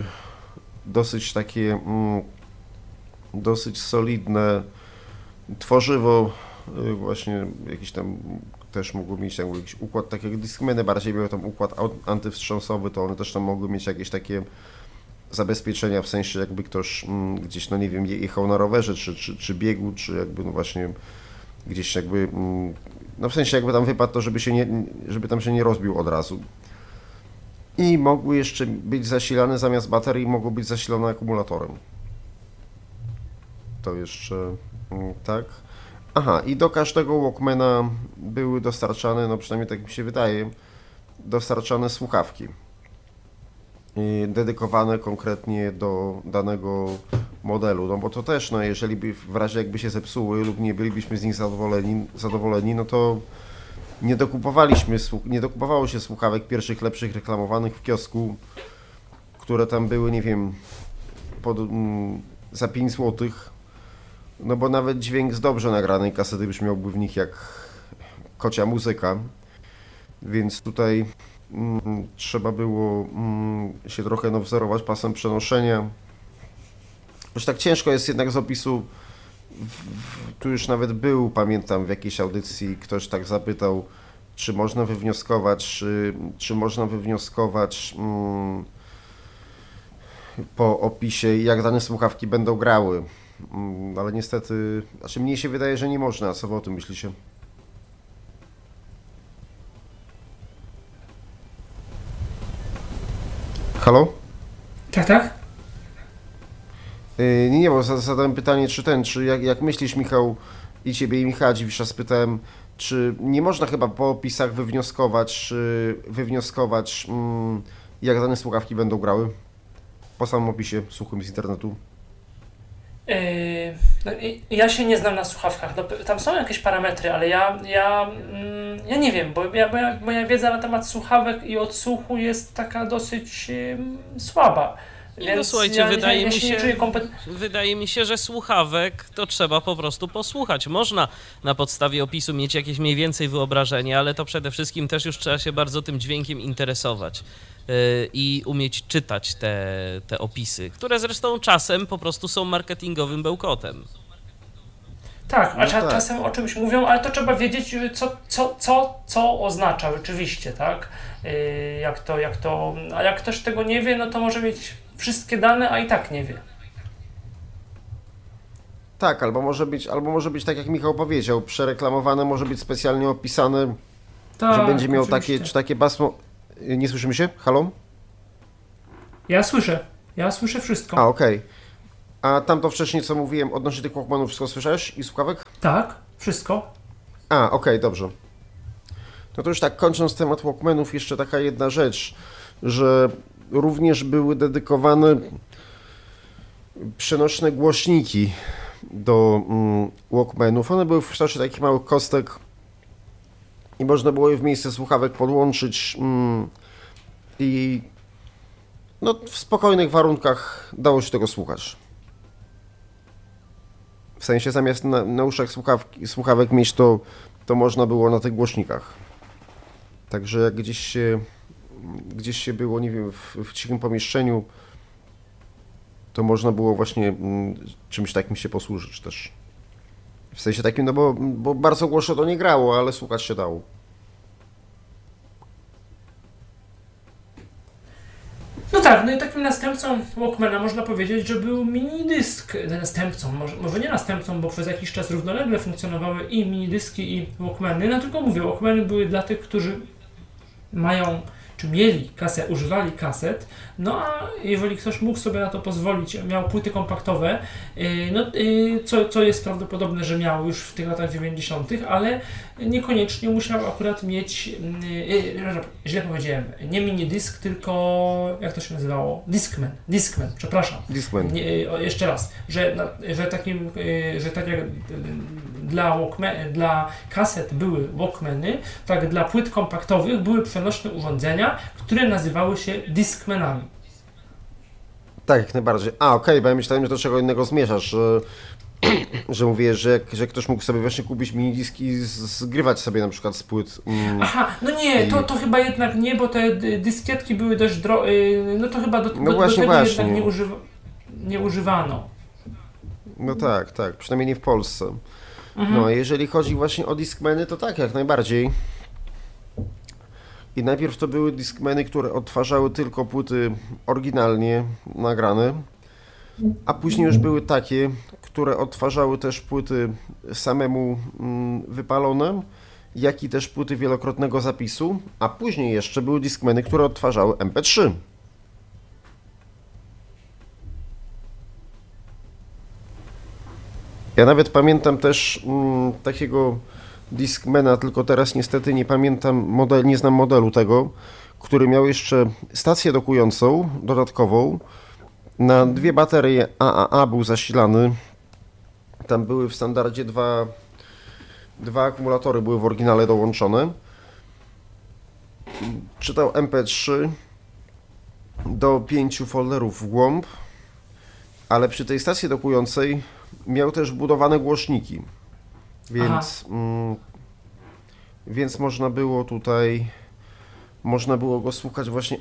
dosyć solidne tworzywo, właśnie jakiś tam też mogły mieć jakiś układ, tak jak Discmany bardziej miały tam układ antywstrząsowy, to one też tam mogły mieć jakieś takie zabezpieczenia, w sensie jakby ktoś gdzieś, no nie wiem, jechał na rowerze, czy biegł, czy jakby no właśnie gdzieś jakby, no w sensie jakby tam wypadł, to żeby tam się nie rozbił od razu. I mogły jeszcze być zasilane zamiast baterii, mogły być zasilane akumulatorem. To jeszcze tak. Aha, i do każdego Walkmana były dostarczane, no przynajmniej tak mi się wydaje, dostarczane słuchawki. Dedykowane konkretnie do danego modelu, no bo to też, no jeżeli by w razie jakby się zepsuły lub nie bylibyśmy z nich zadowoleni, no to nie dokupowało się słuchawek pierwszych, lepszych, reklamowanych w kiosku, które tam były, nie wiem, za 5 zł, no bo nawet dźwięk z dobrze nagranej kasety brzmiałby w nich jak kocia muzyka, więc tutaj trzeba było się trochę wzorować pasem przenoszenia. Już tak ciężko jest jednak z opisu, tu już nawet pamiętam w jakiejś audycji, ktoś tak zapytał, czy można wywnioskować po opisie, jak dane słuchawki będą grały, ale niestety, mnie się wydaje, że nie można, a co wy o tym myślicie? Halo? Tak? Nie, bo zadałem pytanie, czy jak myślisz, Michał, i ciebie i Michała Dziwisza spytałem, czy nie można chyba po opisach wywnioskować, jak dane słuchawki będą grały? Po samym opisie suchym z internetu. Ja się nie znam na słuchawkach. No, tam są jakieś parametry, ale ja nie wiem, bo moja wiedza na temat słuchawek i odsłuchu jest taka dosyć słaba. Więc no słuchajcie, wydaje mi się, że słuchawek to trzeba po prostu posłuchać. Można na podstawie opisu mieć jakieś mniej więcej wyobrażenie, ale to przede wszystkim też już trzeba się bardzo tym dźwiękiem interesować i umieć czytać te opisy, które zresztą czasem po prostu są marketingowym bełkotem. Tak, a czasem o czymś mówią, ale to trzeba wiedzieć, co oznacza rzeczywiście, tak? A jak ktoś tego nie wie, no to może mieć wszystkie dane, a i tak nie wie. Tak, albo może być tak jak Michał powiedział, przereklamowane, może być specjalnie opisane, Tak, że będzie miał oczywiście. takie pasmo. Nie słyszymy się? Halo? Ja słyszę wszystko. A, okej. A tamto wcześniej, co mówiłem odnośnie tych Walkmanów, wszystko słyszałeś i słuchawek? Tak, wszystko. A, okej, dobrze. No to już tak kończąc temat Walkmanów, jeszcze taka jedna rzecz, że również były dedykowane przenośne głośniki do Walkmanów. One były w kształcie takich małych kostek i można było je w miejsce słuchawek podłączyć i no, w spokojnych warunkach dało się tego słuchać. W sensie zamiast na uszach słuchawek mieć to można było na tych głośnikach. Także jak gdzieś się było, nie wiem, w cichym pomieszczeniu, to można było właśnie czymś takim się posłużyć też. W sensie takim, no bo bardzo głośno to nie grało, ale słuchać się dało. No tak, no i takim następcą Walkmana można powiedzieć, że był minidysk. Następcą, może nie następcą, bo przez jakiś czas równolegle funkcjonowały i minidyski, i Walkmany. No tylko mówię, Walkmany były dla tych, którzy mają, czy mieli kasę, używali kaset, no a jeżeli ktoś mógł sobie na to pozwolić, miał płyty kompaktowe, co jest prawdopodobne, że miał już w tych latach 90., ale niekoniecznie musiał akurat mieć, źle powiedziałem, nie minidysk, tylko jak to się nazywało? Discman, przepraszam. Discman. Jeszcze raz, że tak jak dla kaset były Walkmany, tak dla płyt kompaktowych były przenośne urządzenia, które nazywały się Discmanami. Tak, jak najbardziej. A, okej, bo ja myślałem, że do czego innego zmierzasz, że mówię, że ktoś mógł sobie właśnie kupić minidiski i zgrywać sobie na przykład z płyt. Aha, no nie, to chyba jednak nie, bo te dyskietki były dość drogie, no to chyba do tego jednak nie używano. No tak, przynajmniej nie w Polsce. Mhm. No, a jeżeli chodzi właśnie o Discmany, to tak, jak najbardziej. I najpierw to były Discmany, które odtwarzały tylko płyty oryginalnie nagrane, a później już były takie, które odtwarzały też płyty samemu wypalone, jak i też płyty wielokrotnego zapisu, a później jeszcze były Discmany, które odtwarzały MP3. Ja nawet pamiętam też takiego Discmana, tylko teraz niestety nie pamiętam nie znam modelu tego, który miał jeszcze stację dokującą dodatkową. Na 2 baterie AAA był zasilany. Tam były w standardzie dwa akumulatory były w oryginale dołączone. Czytał MP3 do 5 folderów w głąb, ale przy tej stacji dokującej miał też wbudowane głośniki. Więc można było go słuchać właśnie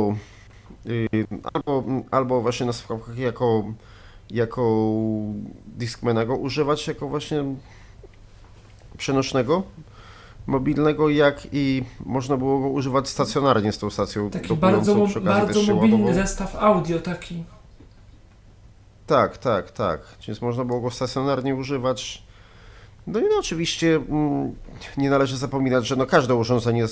albo właśnie na słuchawkach jako Discmana go używać jako właśnie przenośnego, mobilnego, jak i można było go używać stacjonarnie z tą stacją taki dokującą, przy okazji bardzo też się mobilny ładował. zestaw audio taki. Tak. Więc można było go stacjonarnie używać. No i no oczywiście nie należy zapominać, że no każde urządzenie,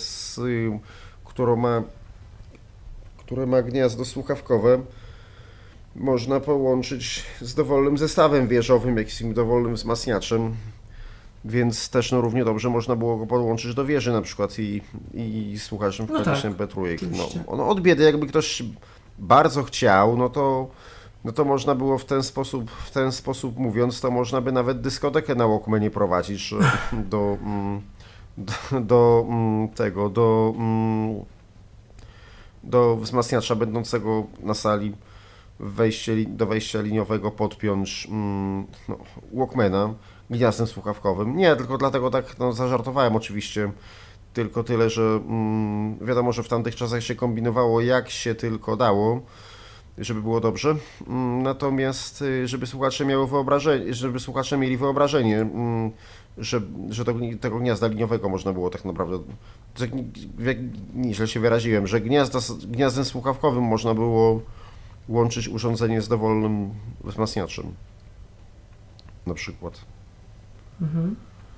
które ma gniazdo słuchawkowe, można połączyć z dowolnym zestawem wieżowym, jakimś dowolnym wzmacniaczem, więc też no równie dobrze można było go podłączyć do wieży na przykład i słuchać na przykład tak, MP3. oczywiście. No od biedy, jakby ktoś bardzo chciał, no to można było w ten sposób mówiąc, to można by nawet dyskotekę na Walkmanie prowadzić, że do wzmacniacza będącego na sali do wejścia liniowego podpiąć Walkmana gniazdem słuchawkowym. Nie, tylko dlatego tak zażartowałem oczywiście. Tylko tyle, że wiadomo, że w tamtych czasach się kombinowało jak się tylko dało, żeby było dobrze. Natomiast żeby słuchacze mieli wyobrażenie, że tego gniazda liniowego można było tak naprawdę, źle się wyraziłem, że gniazdem słuchawkowym można było łączyć urządzenie z dowolnym wzmacniaczem. na przykład. Mhm.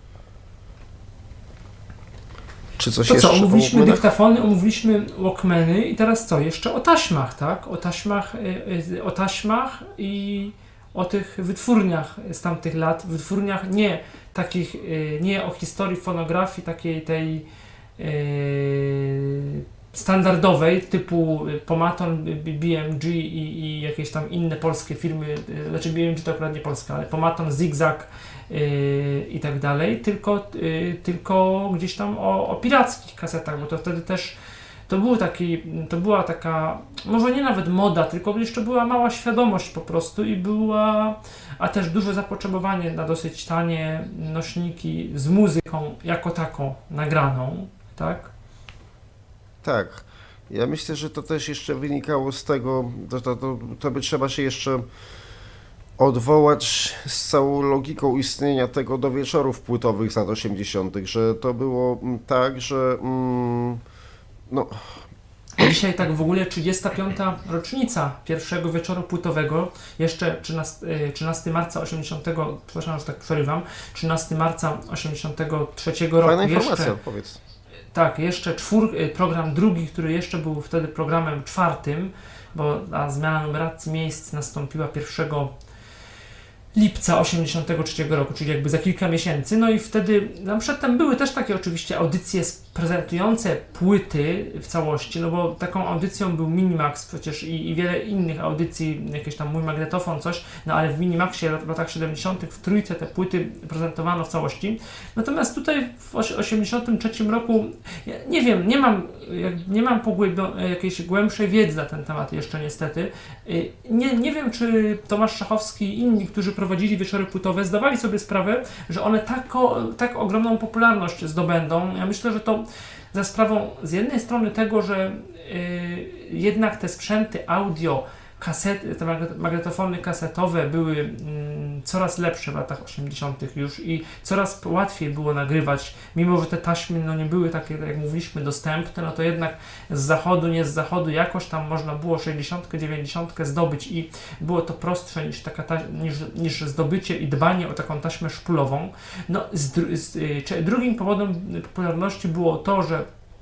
Czy coś To jeszcze co, o omówiliśmy Walkmanach? dyktafony, omówiliśmy Walkmany i teraz co? Jeszcze o taśmach, tak? O taśmach i o tych wytwórniach z tamtych lat. Wytwórniach nie takich, nie o historii fonografii takiej tej standardowej typu Pomaton, BMG i jakieś tam inne polskie firmy, znaczy BMG to akurat nie polska, ale Pomaton, Zigzag i tak dalej, tylko gdzieś tam o pirackich kasetach, bo to wtedy też to była taka, może nie nawet moda, tylko jeszcze była mała świadomość po prostu a też duże zapotrzebowanie na dosyć tanie nośniki z muzyką jako taką nagraną, tak? Tak. Ja myślę, że to też jeszcze wynikało z tego, to by trzeba się jeszcze odwołać z całą logiką istnienia tego do wieczorów płytowych z lat 80., że to było tak, że no, Dzisiaj tak w ogóle 35. rocznica pierwszego wieczoru płytowego, jeszcze 13 marca 80, przepraszam, że tak przerywam, 13 marca 83 roku. fajna informacja, powiedz. Tak, jeszcze program drugi, który jeszcze był wtedy programem czwartym, bo zmiana numeracji miejsc nastąpiła 1 lipca 83 roku, czyli jakby za kilka miesięcy. No i wtedy, przedtem były też takie oczywiście audycje prezentujące płyty w całości, no bo taką audycją był Minimax przecież i wiele innych audycji, jakieś tam Mój Magnetofon, coś, no ale w Minimaxie w latach 70. w Trójce te płyty prezentowano w całości. Natomiast tutaj w 83 roku, ja nie wiem, nie mam jakiejś głębszej wiedzy na ten temat jeszcze niestety. Nie wiem, czy Tomasz Szachowski i inni, którzy prowadzili wieczory płytowe, zdawali sobie sprawę, że one tak ogromną popularność zdobędą. Ja myślę, że to za sprawą z jednej strony tego, że jednak te sprzęty audio, te magnetofony kasetowe były coraz lepsze w latach 80. już i coraz łatwiej było nagrywać, mimo że te taśmy no, nie były takie, jak mówiliśmy, dostępne, no to jednak nie z zachodu jakoś tam można było 60, 90 zdobyć i było to prostsze niż zdobycie i dbanie o taką taśmę szpulową. No, drugim powodem popularności było to, że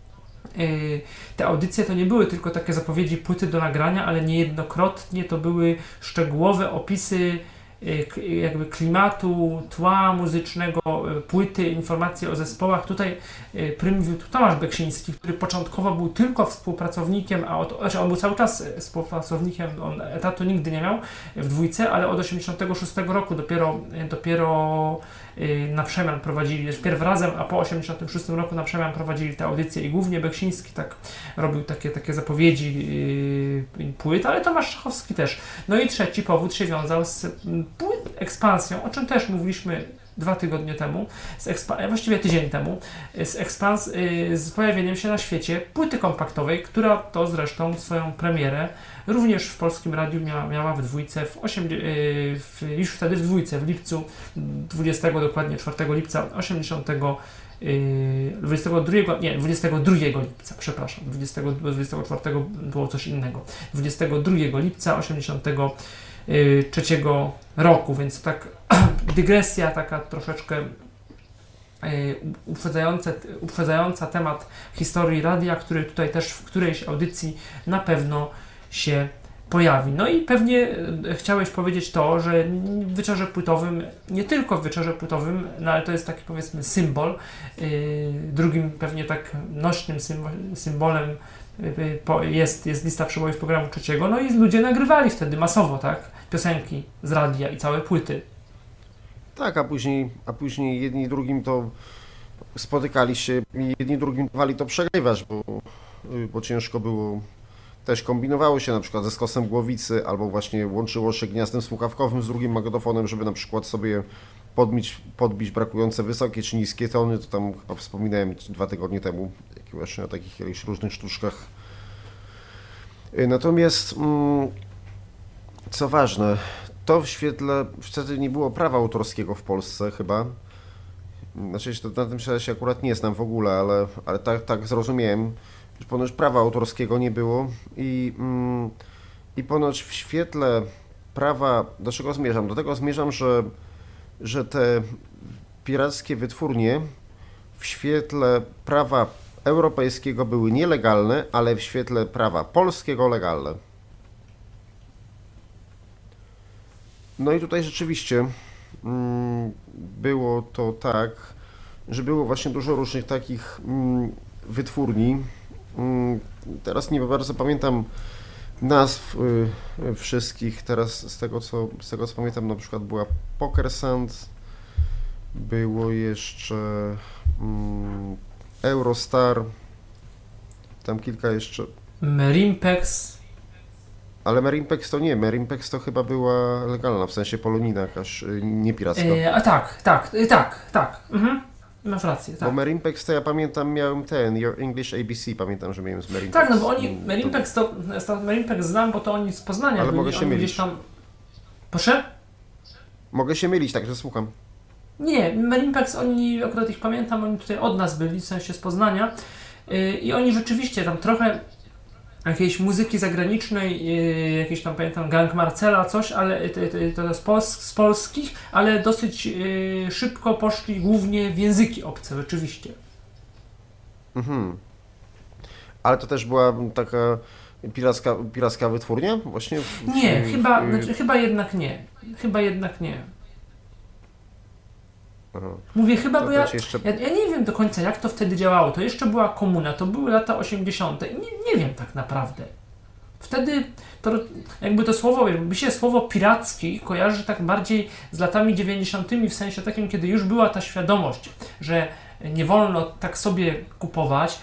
te audycje to nie były tylko takie zapowiedzi płyty do nagrania, ale niejednokrotnie to były szczegółowe opisy jakby klimatu, tła muzycznego, płyty, informacje o zespołach. Tutaj prym wiódł Tomasz Beksiński, który początkowo był tylko współpracownikiem, on był cały czas współpracownikiem, on etatu nigdy nie miał w Dwójce, ale od 86 roku dopiero na przemian prowadzili, wpierw razem, a po 86 roku na przemian prowadzili te audycje i głównie Beksiński tak robił takie zapowiedzi płyt, ale Tomasz Szachowski też. No i trzeci powód się wiązał z ekspansją, o czym też mówiliśmy 2 tygodnie temu, właściwie tydzień temu, z pojawieniem się na świecie płyty kompaktowej, która to zresztą swoją premierę również w Polskim Radiu miała w Dwójce, już wtedy w Dwójce, w lipcu 4 lipca 22 lipca, przepraszam, 24 było coś innego, 22 lipca 83 roku, więc tak dygresja taka troszeczkę uprzedzająca temat historii radia, który tutaj też w którejś audycji na pewno się pojawi. No i pewnie chciałeś powiedzieć to, że w wieczorze płytowym, nie tylko w wieczorze płytowym, no ale to jest taki powiedzmy symbol, drugim pewnie tak nośnym symbolem jest lista przebojów programu trzeciego, no i ludzie nagrywali wtedy masowo, tak, piosenki z radia i całe płyty. Tak, a później jedni drugim to spotykali się i jedni drugim dawali to przegrywać, bo ciężko było. Też kombinowało się na przykład ze skosem głowicy, albo właśnie łączyło się gniazdem słuchawkowym z drugim magnetofonem, żeby na przykład sobie podbić brakujące wysokie czy niskie tony. To tam chyba wspominałem 2 tygodnie temu, właśnie o takich jakichś różnych sztuczkach. Natomiast, co ważne, to w świetle, wtedy nie było prawa autorskiego w Polsce chyba. Znaczy, to na tym się akurat nie znam w ogóle, ale tak zrozumiałem, że ponoć prawa autorskiego nie było i ponoć w świetle prawa, do czego zmierzam? Do tego zmierzam, że że te pirackie wytwórnie w świetle prawa europejskiego były nielegalne, ale w świetle prawa polskiego legalne. No i tutaj rzeczywiście było to tak, że było właśnie dużo różnych takich wytwórni. Teraz nie bardzo pamiętam nazw wszystkich. Teraz z tego co pamiętam, na przykład była Poker Sand, było jeszcze Eurostar, tam kilka jeszcze. Merimpex. Ale Merimpex to nie, Merimpex to chyba była legalna, w sensie polonijna jakaś, nie piracka. A tak. Masz rację, tak. Bo Merimpex to ja pamiętam, miałem Your English ABC, pamiętam, że miałem z Merimpex. Tak, no bo oni, Merimpex znam, bo to oni z Poznania ale byli, mogę się mylić. Gdzieś tam... Proszę? Mogę się mylić, także słucham. Nie, Merimpex, oni, akurat ich pamiętam, oni tutaj od nas byli, w sensie z Poznania i oni rzeczywiście tam trochę jakiejś muzyki zagranicznej, jakiś tam pamiętam Gang Marcela, coś, ale to z polskich, ale dosyć szybko poszli głównie w języki obce, rzeczywiście. Mhm. Ale to też była taka piracka wytwórnia? Właśnie nie, chyba jednak nie. Chyba jednak nie. Aha. Mówię chyba, to bo ja nie wiem do końca, jak to wtedy działało. To jeszcze była komuna, to były lata 80. I nie wiem tak naprawdę. Wtedy to jakby to słowo, jakby się słowo piracki kojarzy tak bardziej z latami 90. w sensie takim, kiedy już była ta świadomość, że nie wolno tak sobie kupować,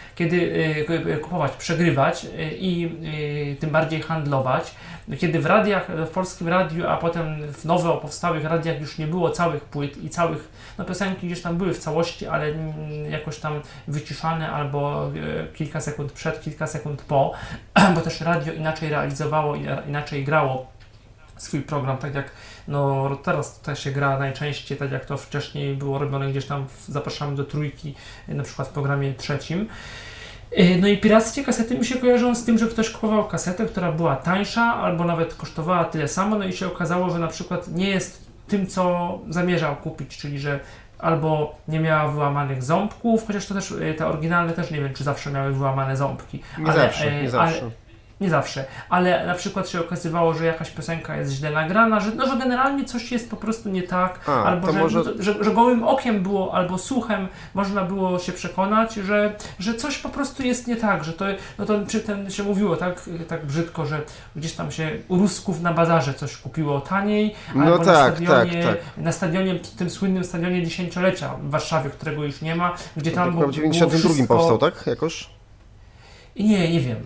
przegrywać i tym bardziej handlować. Kiedy w radiach, w polskim radiu, a potem w nowo powstałych radiach już nie było całych płyt i całych, no piosenki gdzieś tam były w całości, ale jakoś tam wyciszane albo kilka sekund przed, kilka sekund po, bo też radio inaczej realizowało, inaczej grało swój program, tak jak no teraz tutaj się gra najczęściej, tak jak to wcześniej było robione gdzieś tam, zapraszamy do Trójki, na przykład w programie trzecim. No i pirackie kasety mi się kojarzą z tym, że ktoś kupował kasetę, która była tańsza albo nawet kosztowała tyle samo, no i się okazało, że na przykład nie jest tym, co zamierzał kupić, czyli że albo nie miała wyłamanych ząbków, chociaż to też te oryginalne też nie wiem, czy zawsze miały wyłamane ząbki. Nie zawsze. Nie zawsze, ale na przykład się okazywało, że jakaś piosenka jest źle nagrana, że generalnie coś jest po prostu nie tak, albo że gołym okiem było, albo słuchem można było się przekonać, że coś po prostu jest nie tak, że to przy tym się mówiło tak brzydko, że gdzieś tam się u Rusków na bazarze coś kupiło taniej, albo na stadionie, tym słynnym stadionie dziesięciolecia w Warszawie, którego już nie ma, gdzie tam było w 92 powstał, tak? Jakoś? Nie wiem.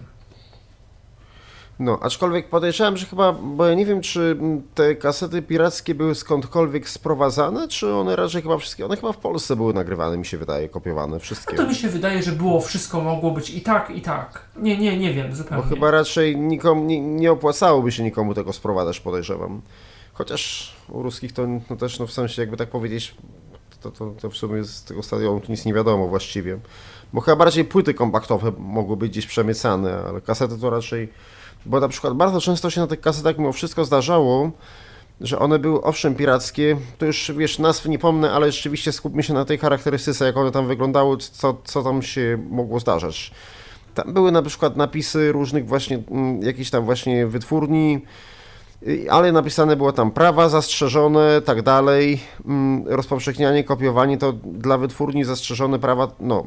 No, aczkolwiek podejrzewam, że chyba, bo ja nie wiem, czy te kasety pirackie były skądkolwiek sprowadzane, czy one raczej chyba wszystkie, one chyba w Polsce były nagrywane, mi się wydaje, kopiowane, wszystkie. No to mi się wydaje, że wszystko mogło być i tak, i tak. Nie wiem, zupełnie. Bo chyba raczej nie opłacałoby się nikomu tego sprowadzać, podejrzewam. Chociaż u ruskich to no też, no w sensie, jakby tak powiedzieć, to w sumie z tego stadionu to nic nie wiadomo właściwie. Bo chyba bardziej płyty kompaktowe mogły być gdzieś przemycane, ale kasety to raczej... Bo na przykład bardzo często się na tych kasetach mimo wszystko zdarzało, że one były owszem pirackie, to już wiesz, nazw nie pomnę, ale rzeczywiście skupmy się na tej charakterystyce, jak one tam wyglądały, co tam się mogło zdarzać. Tam były na przykład napisy różnych właśnie, jakichś tam właśnie wytwórni, ale napisane było tam prawa zastrzeżone, tak dalej, rozpowszechnianie, kopiowanie to dla wytwórni zastrzeżone prawa, no.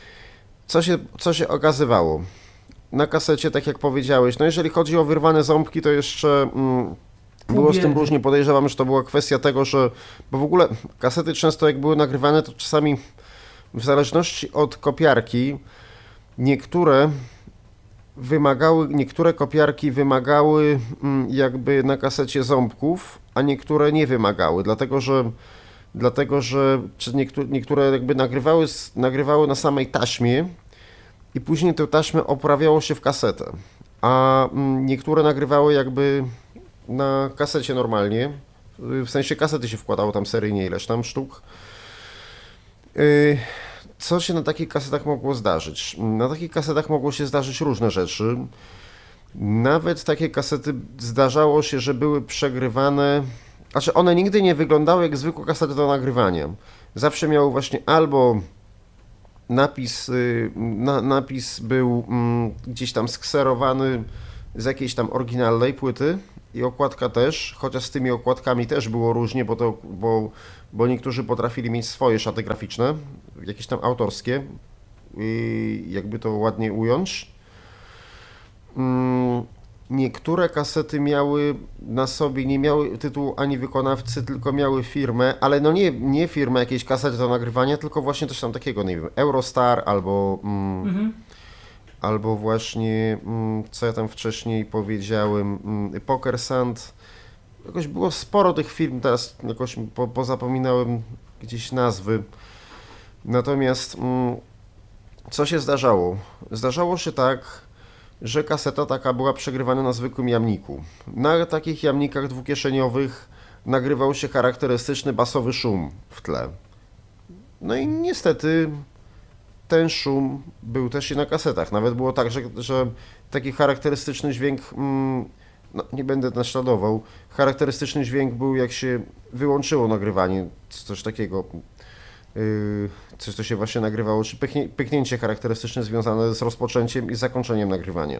Co się okazywało? Na kasecie, tak jak powiedziałeś, no jeżeli chodzi o wyrwane ząbki, to jeszcze było z tym różnie. Podejrzewam, że to była kwestia tego, że, bo w ogóle kasety często jak były nagrywane, to czasami w zależności od kopiarki niektóre kopiarki wymagały jakby na kasecie ząbków, a niektóre nie wymagały, dlatego że niektóre jakby nagrywały na samej taśmie, i później tę taśmę oprawiało się w kasetę, a niektóre nagrywały jakby na kasecie normalnie, w sensie kasety się wkładało tam seryjnie ileś tam sztuk. Co się na takich kasetach mogło zdarzyć? Na takich kasetach mogło się zdarzyć różne rzeczy. Nawet takie kasety zdarzało się, że były przegrywane Znaczy one nigdy nie wyglądały jak zwykłe kasety do nagrywania. Zawsze miały właśnie albo napis był gdzieś tam skserowany z jakiejś tam oryginalnej płyty i okładka też, chociaż z tymi okładkami też było różnie, bo niektórzy potrafili mieć swoje szaty graficzne, jakieś tam autorskie, jakby to ładnie ująć. Niektóre kasety miały na sobie, nie miały tytułu ani wykonawcy, tylko miały firmę, ale no nie firmę jakiejś kasety do nagrywania, tylko właśnie coś tam takiego, nie wiem, Eurostar albo właśnie, co ja tam wcześniej powiedziałem, Poker Sand. Jakoś było sporo tych firm, teraz jakoś pozapominałem gdzieś nazwy. Natomiast co się zdarzało? Zdarzało się tak, że kaseta taka była przegrywana na zwykłym jamniku. Na takich jamnikach dwukieszeniowych nagrywał się charakterystyczny basowy szum w tle. No i niestety ten szum był też i na kasetach. Nawet było tak, że taki charakterystyczny dźwięk, no nie będę naśladował, charakterystyczny dźwięk był jak się wyłączyło nagrywanie, coś takiego, coś to się właśnie nagrywało, czy pyknięcie charakterystyczne związane z rozpoczęciem i zakończeniem nagrywania.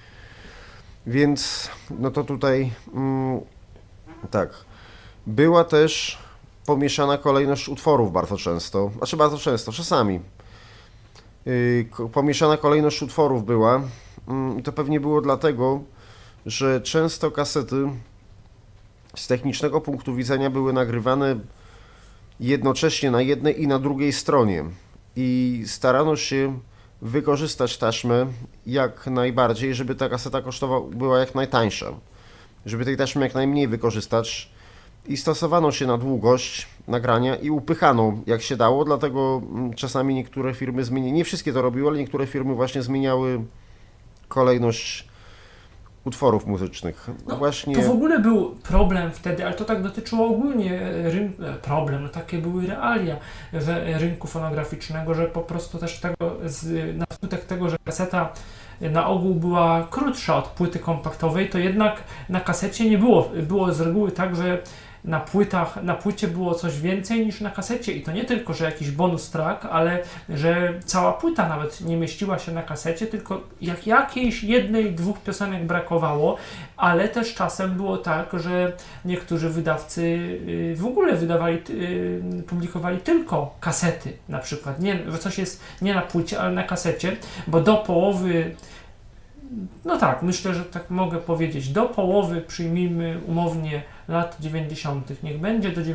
Więc no to tutaj tak, była też pomieszana kolejność utworów czasami. Pomieszana kolejność utworów była. To pewnie było dlatego, że często kasety z technicznego punktu widzenia były nagrywane jednocześnie na jednej i na drugiej stronie i starano się wykorzystać taśmę jak najbardziej, żeby ta kaseta była jak najtańsza, żeby tej taśmy jak najmniej wykorzystać i stosowano się na długość nagrania i upychano jak się dało, dlatego czasami niektóre firmy nie wszystkie to robiły, ale niektóre firmy właśnie zmieniały kolejność utworów muzycznych. No, właśnie... To w ogóle był problem wtedy, ale to tak dotyczyło ogólnie problem, takie były realia rynku fonograficznego, że po prostu też na skutek tego, że kaseta na ogół była krótsza od płyty kompaktowej, to jednak na kasecie nie było. Było z reguły tak, że na płycie było coś więcej niż na kasecie i to nie tylko, że jakiś bonus track, ale że cała płyta nawet nie mieściła się na kasecie, tylko jakiejś jednej, dwóch piosenek brakowało, ale też czasem było tak, że niektórzy wydawcy w ogóle publikowali tylko kasety na przykład, że coś jest nie na płycie, ale na kasecie, bo do połowy, no tak, myślę, że tak mogę powiedzieć, do połowy, przyjmijmy umownie, lat 90., niech będzie do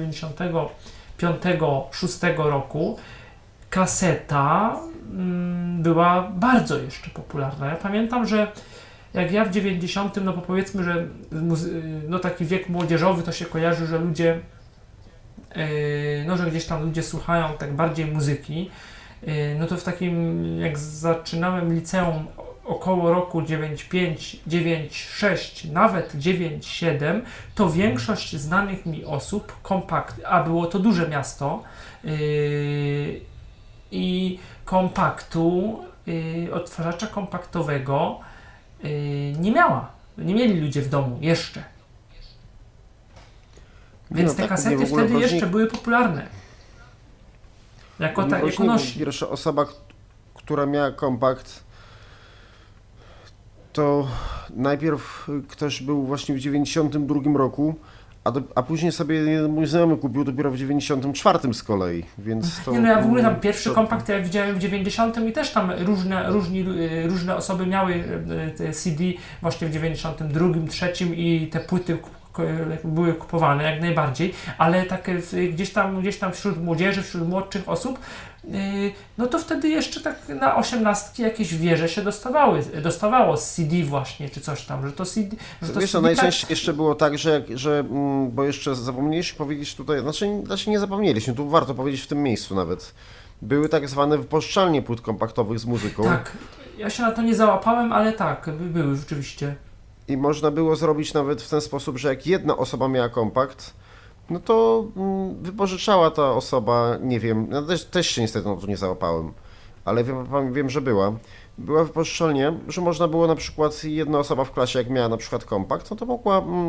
95-6 roku, kaseta była bardzo jeszcze popularna. Ja pamiętam, że jak ja w 90., no bo powiedzmy, że no taki wiek młodzieżowy to się kojarzy, że ludzie, no że gdzieś tam ludzie słuchają tak bardziej muzyki, no to w takim, jak zaczynałem liceum, około roku 9.5, 9.6, nawet 9.7, to większość znanych mi osób a było to duże miasto, i kompaktu, odtwarzacza kompaktowego nie miała. Nie mieli ludzie w domu jeszcze. Więc te kasety wtedy jeszcze były popularne. Jako nośnik. Pierwsza osoba, która miała kompakt, to najpierw ktoś był właśnie w 92 roku, a później sobie mój znajomy kupił dopiero w 94 z kolei, więc to... Nie, no ja w ogóle tam pierwszy kompakt ja widziałem w 90 i też tam różne osoby miały te CD właśnie w 92, 3 i te płyty były kupowane jak najbardziej, ale tak gdzieś tam wśród młodzieży, wśród młodszych osób, no to wtedy jeszcze tak na 18 jakieś wieże się dostawało z CD właśnie, czy coś tam, że to CD... Że to wiesz, CD najczęściej jeszcze było tak, że bo jeszcze zapomnieliśmy powiedzieć tutaj, znaczy nie zapomnieliśmy, tu warto powiedzieć w tym miejscu nawet, były tak zwane wypożyczalnie płyt kompaktowych z muzyką. Tak, ja się na to nie załapałem, ale tak, były rzeczywiście. I można było zrobić nawet w ten sposób, że jak jedna osoba miała kompakt, no to wypożyczała ta osoba, nie wiem, ja też się niestety na to nie załapałem, ale wiem, że była wypożyczalnia, że można było na przykład jedna osoba w klasie, jak miała na przykład kompakt, no to mogła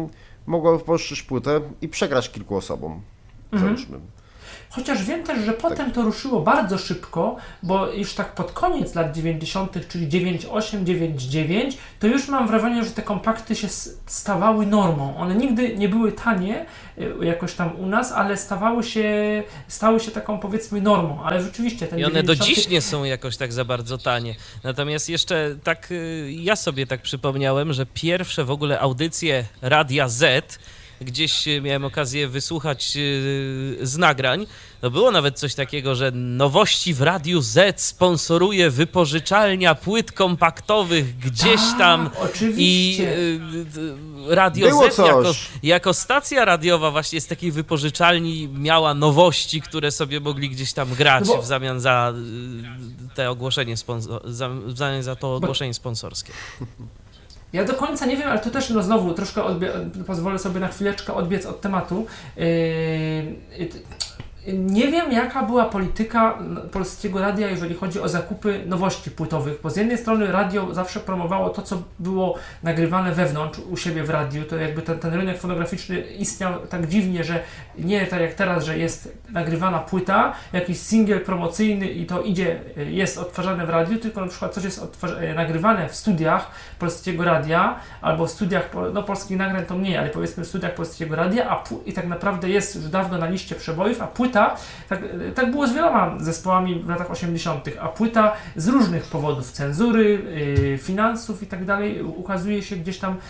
mogła wypożyczyć płytę i przegrać kilku osobom, załóżmy. Chociaż wiem też, że potem to ruszyło bardzo szybko, bo już tak pod koniec lat 90., czyli 98, 99, to już mam wrażenie, że te kompakty się stawały normą. One nigdy nie były tanie jakoś tam u nas, ale stały się taką, powiedzmy, normą. Ale rzeczywiście ten I one 90... do dziś nie są jakoś tak za bardzo tanie. Natomiast jeszcze tak, ja sobie tak przypomniałem, że pierwsze w ogóle audycje Radia Z, gdzieś miałem okazję wysłuchać z nagrań, to było nawet coś takiego, że nowości w Radiu Z sponsoruje wypożyczalnia płyt kompaktowych gdzieś tam. Oczywiście. I Radio było Z jako stacja radiowa właśnie z takiej wypożyczalni miała nowości, które sobie mogli gdzieś tam grać w zamian za te ogłoszenie w zamian za to ogłoszenie sponsorskie. Ja do końca nie wiem, ale to też znowu troszkę pozwolę sobie na chwileczkę odbiec od tematu. Nie wiem, jaka była polityka Polskiego Radia, jeżeli chodzi o zakupy nowości płytowych, bo z jednej strony radio zawsze promowało to, co było nagrywane wewnątrz, u siebie w radiu, to jakby ten rynek fonograficzny istniał tak dziwnie, że nie tak jak teraz, że jest nagrywana płyta, jakiś singiel promocyjny i to jest odtwarzane w radiu, tylko na przykład coś jest nagrywane w studiach Polskiego Radia, albo w studiach, polskich nagrań to mniej, ale powiedzmy w studiach Polskiego Radia, i tak naprawdę jest już dawno na liście przebojów, a płyta, tak było z wieloma zespołami w latach 80., a płyta z różnych powodów, cenzury, finansów i tak dalej, ukazuje się gdzieś tam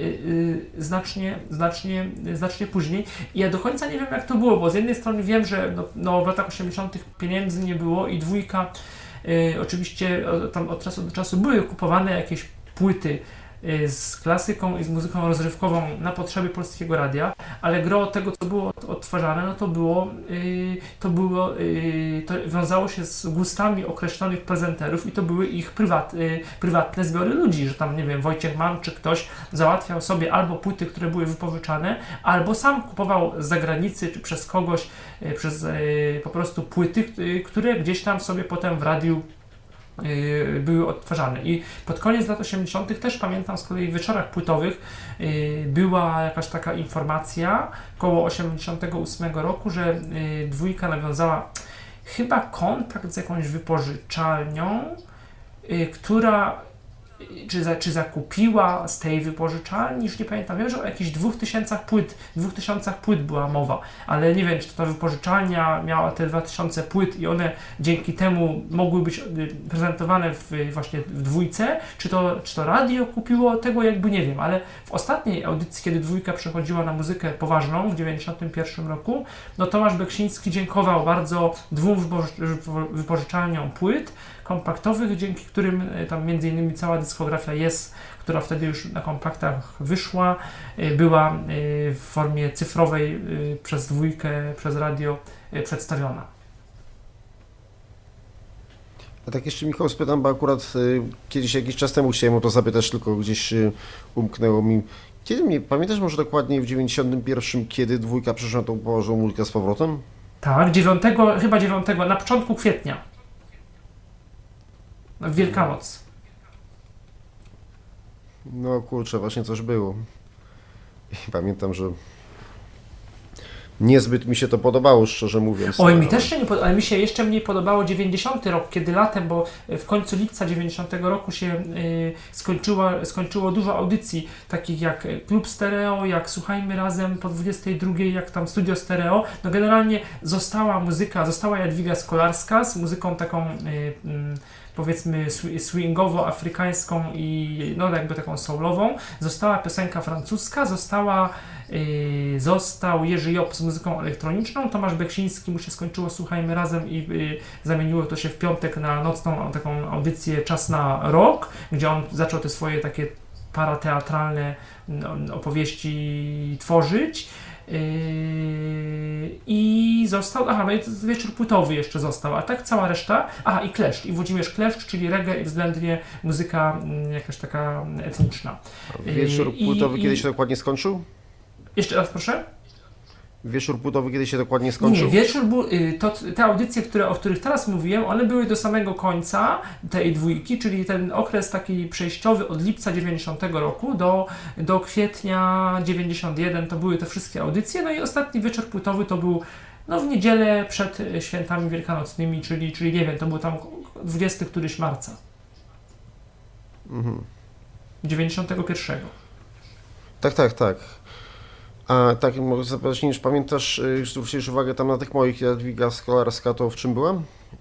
znacznie później. I ja do końca nie wiem, jak to było, bo z jednej strony wiem, że w latach 80. pieniędzy nie było i dwójka, oczywiście tam od czasu do czasu były kupowane jakieś płyty z klasyką i z muzyką rozrywkową na potrzeby Polskiego Radia, ale gro tego, co było odtwarzane, to wiązało się z gustami określonych prezenterów i to były ich prywatne zbiory ludzi, że tam, nie wiem, Wojciech Mann czy ktoś załatwiał sobie albo płyty, które były wypożyczane, albo sam kupował z zagranicy czy przez kogoś, po prostu płyty, które gdzieś tam sobie potem w radiu były odtwarzane. I pod koniec lat 80. też pamiętam z kolei w wieczorach płytowych była jakaś taka informacja koło 88 roku, że dwójka nawiązała chyba kontakt z jakąś wypożyczalnią, która czy zakupiła z tej wypożyczalni, już nie pamiętam, wiem, że o jakichś 2000 płyt była mowa, ale nie wiem, czy ta wypożyczalnia miała te 2000 płyt i one dzięki temu mogły być prezentowane właśnie w dwójce, czy to radio kupiło, tego jakby nie wiem, ale w ostatniej audycji, kiedy dwójka przechodziła na muzykę poważną w 91 roku, Tomasz Beksiński dziękował bardzo dwóm wypożyczalniom płyt kompaktowych, dzięki którym tam między innymi cała dyskografia która wtedy już na kompaktach wyszła, była w formie cyfrowej przez dwójkę, przez radio przedstawiona. A tak jeszcze, Michał, spytam, bo akurat jakiś czas temu chciałem o to zapytać, tylko gdzieś umknęło mi. Pamiętasz może dokładnie w 91, kiedy dwójka przeszła tą położoną muzykę z powrotem? Tak, 9, na początku kwietnia. W Wielkanoc. No kurczę, właśnie coś było. I pamiętam, że niezbyt mi się to podobało, szczerze mówiąc. Oj, mi też się nie podobało, ale mi się jeszcze mniej podobało 90 rok, kiedy latem, bo w końcu lipca 90 roku się skończyło dużo audycji, takich jak Klub Stereo, jak Słuchajmy Razem po 22, jak tam Studio Stereo. Generalnie została Jadwiga Skolarska z muzyką taką powiedzmy swingowo-afrykańską i jakby taką soulową. Została piosenka francuska, został Jerzy Job z muzyką elektroniczną, Tomasz Beksiński, mu się skończyło Słuchajmy Razem i zamieniło to się w piątek na nocną taką audycję Czas na Rock, gdzie on zaczął te swoje takie parateatralne opowieści tworzyć. I został, i wieczór płytowy jeszcze został, a tak cała reszta, i Kleszcz, i Włodzimierz Kleszcz, czyli reggae i względnie muzyka jakaś taka etniczna. Wieczór płytowy kiedy się dokładnie skończył? Jeszcze raz proszę? Wieczór płytowy kiedy się dokładnie skończył? Nie, wieczór był, te audycje, o których teraz mówiłem, one były do samego końca tej dwójki, czyli ten okres taki przejściowy od lipca 90 roku do kwietnia 91, to były te wszystkie audycje, no i ostatni wieczór płytowy to był w niedzielę przed świętami wielkanocnymi, czyli nie wiem, to był tam 20 któryś marca. 91. Tak. A tak, może zapytać, czy pamiętasz, zwróciłeś uwagę tam na tych moich Jadwiga Skolarska, to w czym byłem?